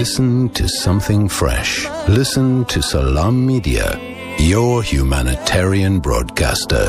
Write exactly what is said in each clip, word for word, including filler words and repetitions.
listen to something fresh. Listen to Salam Media, your humanitarian broadcaster.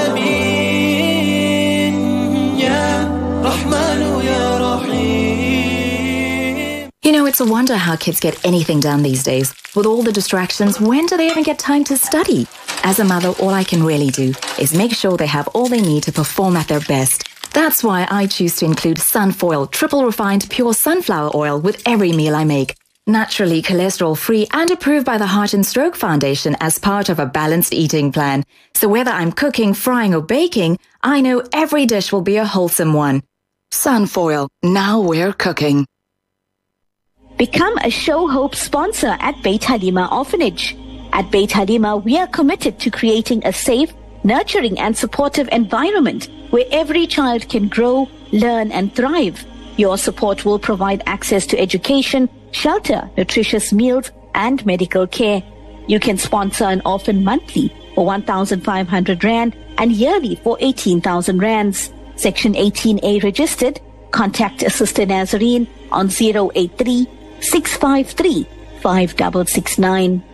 You know, it's a wonder how kids get anything done these days. With all the distractions, when do they even get time to study? As a mother, all I can really do is make sure they have all they need to perform at their best. That's why I choose to include Sunfoil, triple refined pure sunflower oil with every meal I make. Naturally cholesterol-free and approved by the Heart and Stroke Foundation as part of a balanced eating plan. So whether I'm cooking, frying or baking, I know every dish will be a wholesome one. Sunfoil, now we're cooking. Become a Show Hope sponsor at Beit Halima Orphanage. At Beit Halima, we are committed to creating a safe, nurturing and supportive environment where every child can grow, learn and thrive. Your support will provide access to education, shelter, nutritious meals and medical care. You can sponsor an orphan monthly for one thousand five hundred rand and yearly for eighteen thousand rands. Section eighteen A registered. Contact Sister Nazarene on zero eight three, six five three, five six six nine.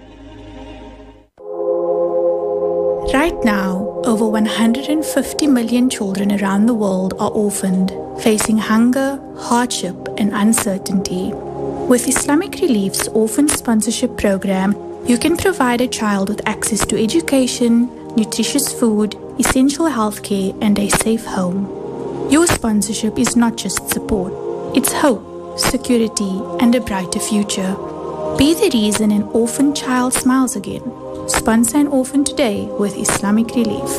Right now, over one hundred fifty million children around the world are orphaned, facing hunger, hardship, and uncertainty. With Islamic Relief's Orphan Sponsorship Program, you can provide a child with access to education, nutritious food, essential healthcare, and a safe home. Your sponsorship is not just support, it's hope, security, and a brighter future. Be the reason an orphan child smiles again. Sponsor an orphan today with Islamic Relief.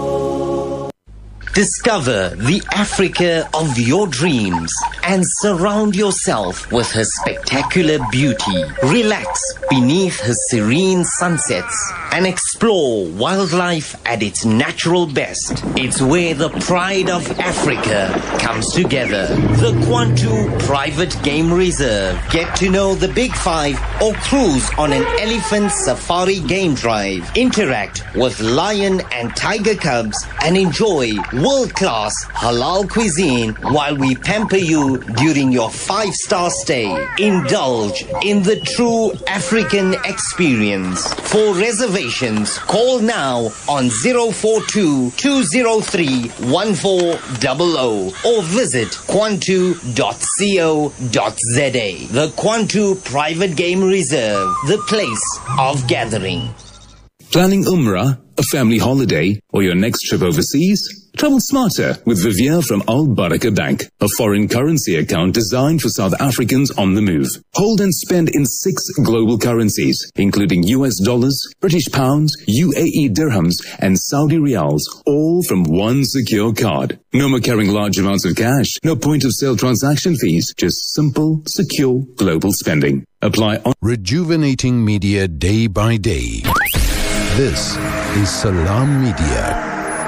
Discover the Africa of your dreams and surround yourself with her spectacular beauty. Relax beneath her serene sunsets and explore wildlife at its natural best. It's where the pride of Africa comes together. The Kwantu Private Game Reserve. Get to know the Big Five or cruise on an elephant safari game drive. Interact with lion and tiger cubs and enjoy world-class halal cuisine while we pamper you during your five-star stay. Indulge in the true African experience. For reservations, call now on zero four two, two zero three, one four zero zero or visit kwantu dot co dot za. The Kwantu Private Game Reserve, the place of gathering. Planning Umrah, a family holiday, or your next trip overseas? Travel smarter with Vivier from Al Baraka Bank, a foreign currency account designed for South Africans on the move. Hold and spend in six global currencies, including U S dollars, British pounds, U A E dirhams, and Saudi riyals, all from one secure card. No more carrying large amounts of cash, no point of sale transaction fees, just simple, secure global spending. Apply on Rejuvenating media day by day. This is Salam Media.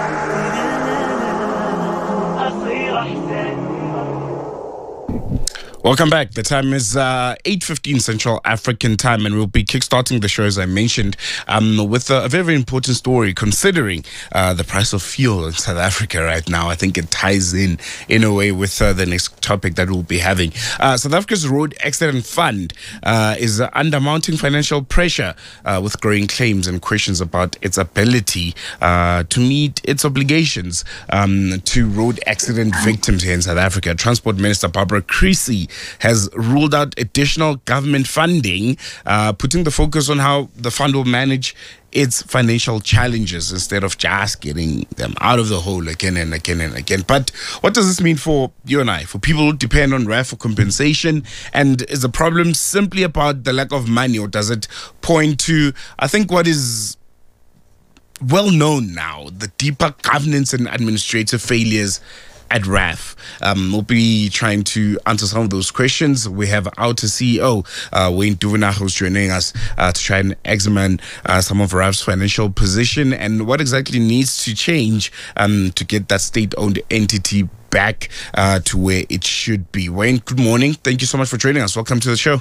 Welcome back. The time is uh, eight fifteen Central African time, and we'll be kickstarting the show, as I mentioned, um, with a, a very, very important story, considering uh, the price of fuel in South Africa right now. I think it ties in, in a way, with uh, the next topic that we'll be having. Uh, South Africa's Road Accident Fund uh, is uh, under mounting financial pressure uh, with growing claims and questions about its ability uh, to meet its obligations um, to road accident victims here in South Africa. Transport Minister Barbara Creecy has ruled out additional government funding, uh, putting the focus on how the fund will manage its financial challenges instead of just getting them out of the hole again and again and again. But what does this mean for you and I, for people who depend on R A F for compensation? And is the problem simply about the lack of money, or does it point to, I think, what is well known now, the deeper governance and administrative failures at R A F? Um, we'll be trying to answer some of those questions. We have our C E O, uh, Wayne Duvenage, who's joining us uh, to try and examine uh, some of R A F's financial position and what exactly needs to change um, to get that state-owned entity back uh, to where it should be. Wayne, good morning. Thank you so much for joining us. Welcome to the show.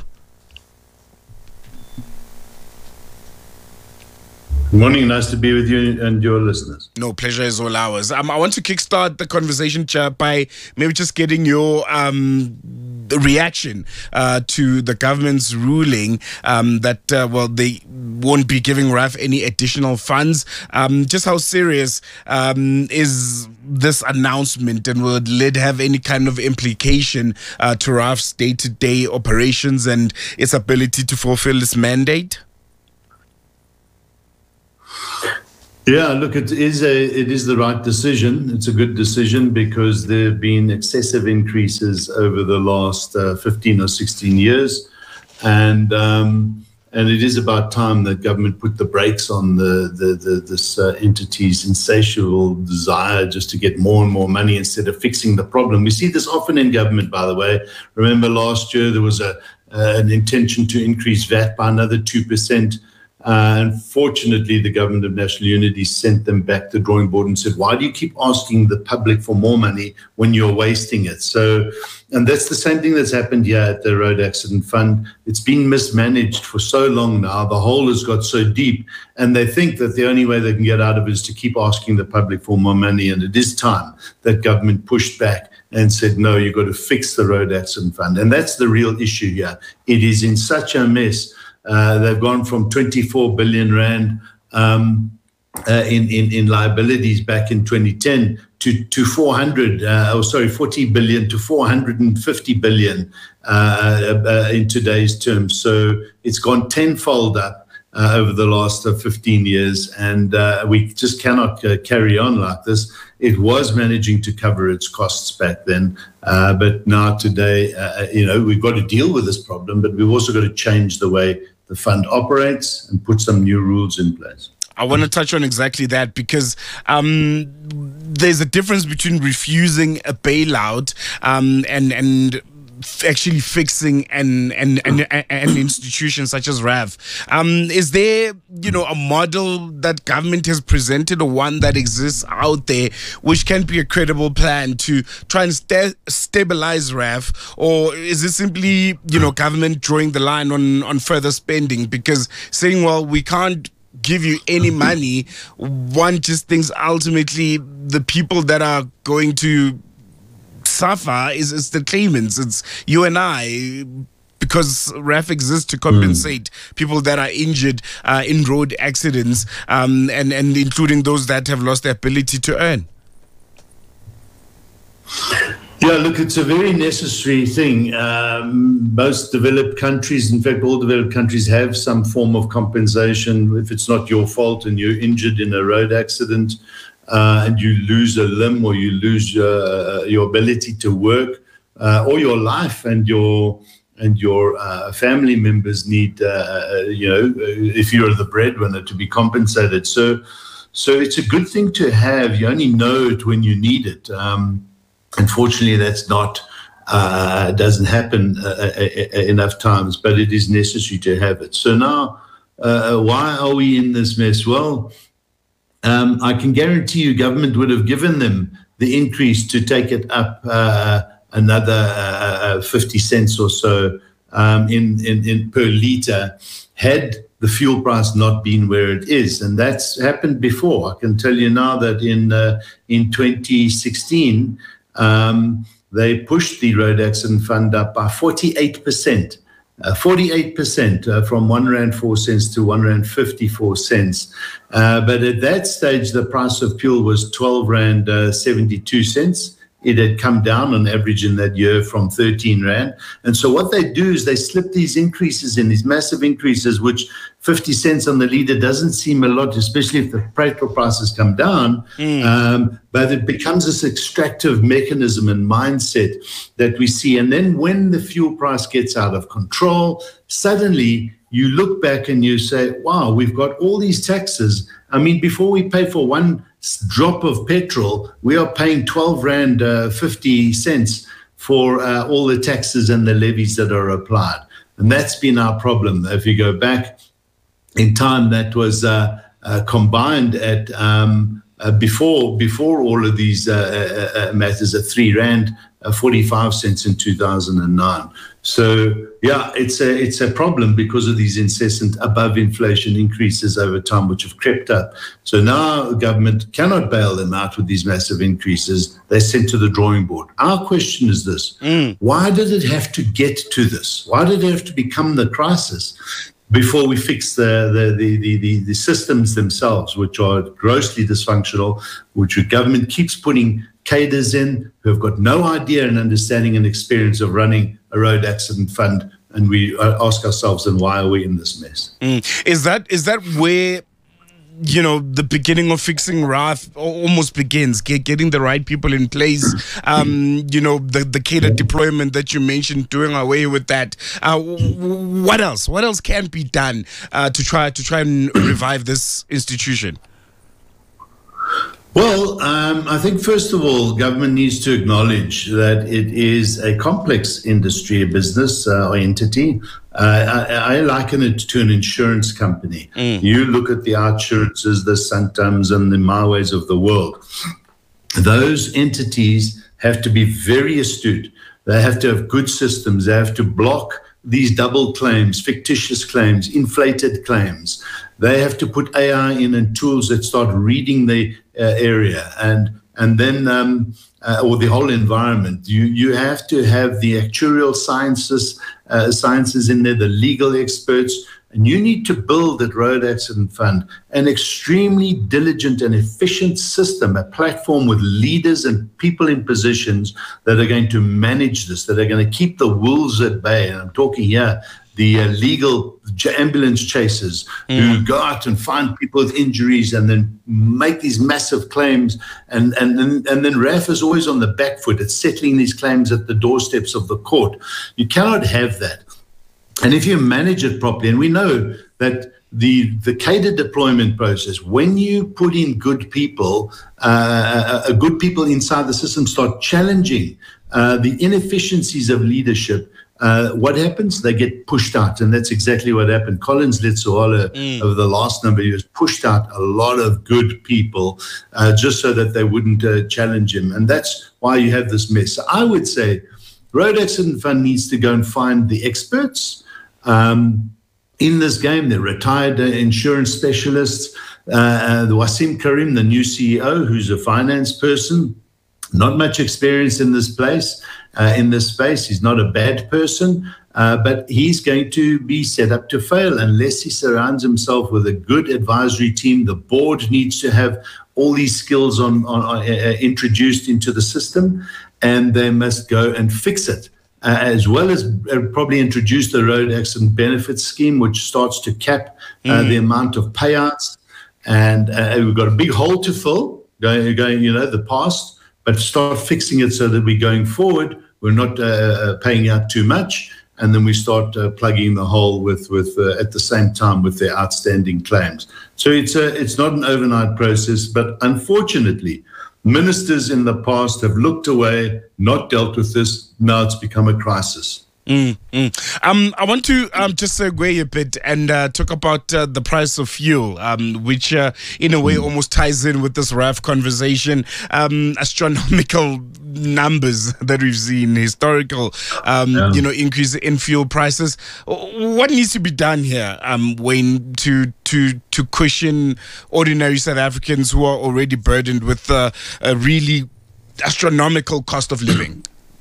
Good morning. Nice to be with you and your listeners. No, pleasure is all ours. Um, I want to kickstart the conversation, Chair, by maybe just getting your um, the reaction uh, to the government's ruling um, that, uh, well, they won't be giving R A F any additional funds. Um, just how serious um, is this announcement, and will it have any kind of implication uh, to R A F's day-to-day operations and its ability to fulfill its mandate? Yeah, look, it is a it is the right decision. It's a good decision because there have been excessive increases over the last uh, fifteen or sixteen years, and um, and it is about time that government put the brakes on the the, the this uh, entity's insatiable desire just to get more and more money instead of fixing the problem. We see this often in government, by the way. Remember last year there was a uh, an intention to increase V A T by another two percent. Uh, unfortunately, the government of national unity sent them back to the drawing board and said, why do you keep asking the public for more money when you're wasting it? So, and that's the same thing that's happened here at the Road Accident Fund. It's been mismanaged for so long now. The hole has got so deep, and they think that the only way they can get out of it is to keep asking the public for more money. And it is time that government pushed back and said, no, you've got to fix the Road Accident Fund. And that's the real issue here. It is in such a mess. Uh, they've gone from twenty-four billion rand um, uh, in, in, in liabilities back in twenty ten to, to four hundred, uh, oh, sorry, forty billion to four hundred fifty billion uh, uh, in today's terms. So it's gone tenfold up uh, over the last uh, fifteen years, and uh, we just cannot uh, carry on like this. It was managing to cover its costs back then, uh, but now today, uh, you know, we've got to deal with this problem, but we've also got to change the way the fund operates and put some new rules in place. I want to touch on exactly that because um, there's a difference between refusing a bailout um, and and actually fixing an an, an an institution such as R A F. Um, is there, you know, a model that government has presented, or one that exists out there, which can be a credible plan to try and sta- stabilize R A F, or is it simply, you know, government drawing the line on on further spending, because saying, well, we can't give you any money, one just thinks ultimately the people that are going to suffer is, is the claimants. It's you and I, because R A F exists to compensate mm. people that are injured uh, in road accidents, um, and, and including those that have lost their ability to earn. Yeah, look, it's a very necessary thing. Um, most developed countries, in fact, all developed countries have some form of compensation. If it's not your fault and you're injured in a road accident, Uh, and you lose a limb, or you lose uh, your ability to work, uh, or your life and your and your uh, family members need, uh, you know, if you're the breadwinner, to be compensated. So, so it's a good thing to have. You only know it when you need it. Um, unfortunately, that's not uh, doesn't happen uh, enough times, but it is necessary to have it. So now, uh, why are we in this mess? Well, Um, I can guarantee you government would have given them the increase to take it up uh, another uh, fifty cents or so um, in, in, in per litre had the fuel price not been where it is. And that's happened before. I can tell you now that in, uh, in twenty sixteen, um, they pushed the Road Accident Fund up by forty-eight percent. Uh, forty-eight percent uh, from one rand four cents to one rand fifty-four cents. Uh, but at that stage, the price of fuel was twelve rand seventy-two cents. It had come down on average in that year from thirteen rand. And so what they do is they slip these increases in, these massive increases, which fifty cents on the litre doesn't seem a lot, especially if the petrol prices come down. Mm. Um, but it becomes this extractive mechanism and mindset that we see. And then when the fuel price gets out of control, suddenly you look back and you say, wow, we've got all these taxes. I mean, before we pay for one drop of petrol, we are paying twelve rand fifty cents for uh, all the taxes and the levies that are applied. And that's been our problem. If you go back in time, that was uh, uh, combined at um, uh, before before all of these uh, uh, matters at three rand forty-five cents in two thousand nine. So, yeah, it's a it's a problem because of these incessant above inflation increases over time, which have crept up. So now the government cannot bail them out with these massive increases. They're sent to the drawing board. Our question is this. Mm. Why did it have to get to this? Why did it have to become the crisis before we fix the, the, the, the, the, the systems themselves, which are grossly dysfunctional, which the government keeps putting cadres in who have got no idea and understanding and experience of running a road accident fund, and we ask ourselves, then why are we in this mess? Mm. Is that is that where, you know, the beginning of fixing R A F almost begins, get, getting the right people in place, um, you know, the, the catered deployment that you mentioned, doing away with that. Uh, what else? What else can be done uh, to try to try and revive this institution? Well, um, I think, first of all, government needs to acknowledge that it is a complex industry, a business uh, or entity. Uh, I, I liken it to an insurance company. Mm. You look at the OUTsurances, the Santums and the Maways of the world. Those entities have to be very astute. They have to have good systems. They have to block these double claims, fictitious claims, inflated claims. They have to put A I in and tools that start reading the uh, area and and then um, uh, or the whole environment. You you have to have the actuarial sciences uh, sciences in there, the legal experts, and you need to build at Road Accident Fund an extremely diligent and efficient system, a platform with leaders and people in positions that are going to manage this, that are going to keep the wolves at bay. And I'm talking here the uh, legal ambulance chasers mm. who go out and find people with injuries and then make these massive claims. And, and, and, and then R A F is always on the back foot at settling these claims at the doorsteps of the court. You cannot have that. And if you manage it properly, and we know that the the catered deployment process, when you put in good people, uh, uh, good people inside the system start challenging uh, the inefficiencies of leadership, Uh, what happens? They get pushed out, and that's exactly what happened. Collins Letsoala, mm. over the last number of years, pushed out a lot of good people uh, just so that they wouldn't uh, challenge him, and that's why you have this mess. So I would say Road Accident Fund needs to go and find the experts um, in this game. They're retired uh, insurance specialists. Uh, uh, Wasim Karim, the new C E O, who's a finance person, not much experience in this place. Uh, in this space. He's not a bad person, uh, but he's going to be set up to fail unless he surrounds himself with a good advisory team. The board needs to have all these skills on, on, on uh, introduced into the system, and they must go and fix it, uh, as well as uh, probably introduce the Road Accident Benefits Scheme, which starts to cap uh, mm. the amount of payouts. And uh, we've got a big hole to fill, going, going, you know, the past, but start fixing it so that we're going forward. We're not uh, paying out too much, and then we start uh, plugging the hole with, with uh, at the same time with their outstanding claims. So it's a, it's not an overnight process, but unfortunately, ministers in the past have looked away, not dealt with this. Now it's become a crisis. Mm, mm. Um, I want to um, just segue a bit and uh, talk about uh, the price of fuel, um, which uh, in a way mm. almost ties in with this R A F conversation. Um, astronomical numbers that we've seen, historical, um, yeah. you know, increase in fuel prices. What needs to be done here, um, Wayne, to to to cushion ordinary South Africans who are already burdened with uh, a really astronomical cost of living?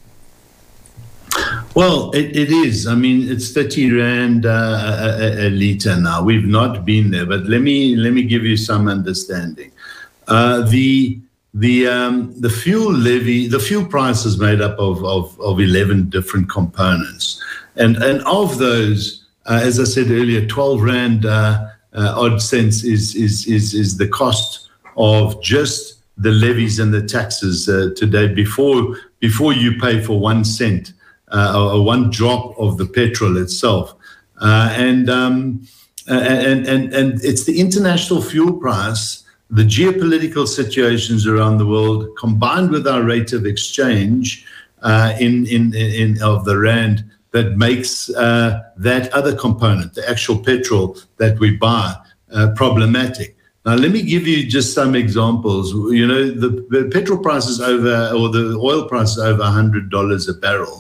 Well, it, it is. I mean, it's thirty rand uh, a, a litre now. We've not been there, but let me let me give you some understanding. Uh, the the um, the fuel levy, the fuel price is made up of of, of eleven different components, and and of those, uh, as I said earlier, twelve rand uh, uh, odd cents is is is is the cost of just the levies and the taxes uh, today. Before before you pay for one cent. Uh, or one drop of the petrol itself, uh, and, um, and and and it's the international fuel price, the geopolitical situations around the world, combined with our rate of exchange uh, in, in in of the rand, that makes uh, that other component, the actual petrol that we buy, uh, problematic. Now, let me give you just some examples. You know, the, the petrol price is over, or the oil price is over one hundred dollars a barrel.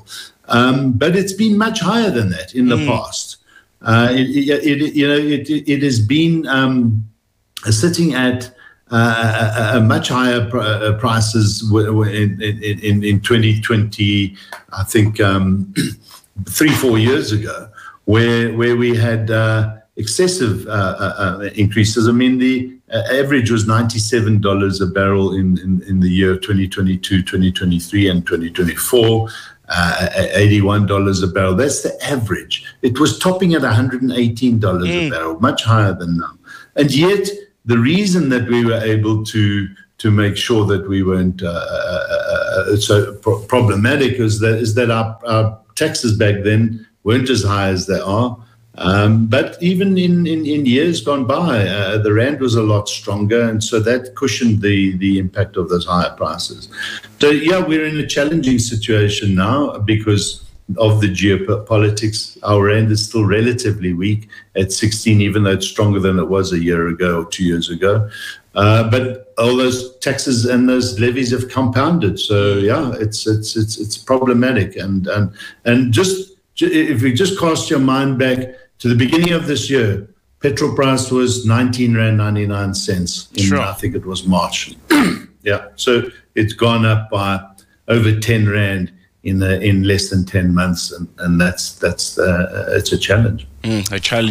Um, but it's been much higher than that in the mm. past. Uh, it, it, it, you know, it, it has been um, sitting at uh, a, a much higher pr- uh, prices in, in, in twenty twenty, I think um, three, four years ago, where where we had uh, excessive uh, uh, increases. I mean, the uh, average was ninety-seven dollars a barrel in, in, in the year twenty twenty-two, twenty twenty-three, and twenty twenty-four. Uh, eighty-one dollars a barrel. That's the average. It was topping at one hundred eighteen dollars mm. a barrel, much higher than now. And yet, the reason that we were able to to make sure that we weren't uh, uh, uh, so pro- problematic is that is that our, our taxes back then weren't as high as they are. Um, but even in, in, in years gone by, uh, the rand was a lot stronger, and so that cushioned the, the impact of those higher prices. So, yeah, we're in a challenging situation now because of the geopolitics. Our rand is still relatively weak at sixteen, even though it's stronger than it was a year ago or two years ago. Uh, but all those taxes and those levies have compounded. So, yeah, it's it's it's it's problematic. And and and just if we just cast your mind back to the beginning of this year, petrol price was nineteen rand ninety-nine cents in, sure. I think it was March. Yeah, so it's gone up by over ten rand in the, in less than ten months, and, and that's that's uh, it's a challenge. Mm, a challenge.